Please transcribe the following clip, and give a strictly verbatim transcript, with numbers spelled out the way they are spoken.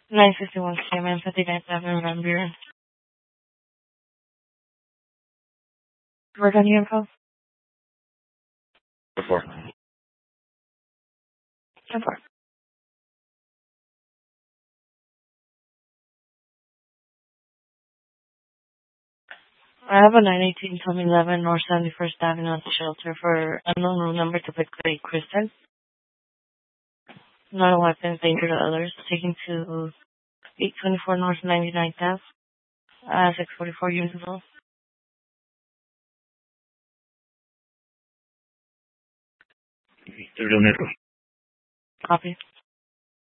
nine fifty-one Cayman, fifty-nine Avenue, Van Buren. Work on your info? Before. Before. I have a nine eighteen Tommy eleven North seventy-first Avenue at the shelter for unknown room number to pick Clay Kristen. Not a weapon, danger to others. Taken to eight twenty-four North ninety-ninth Ave. Uh, six forty-four years ago. They're doing it. Copy.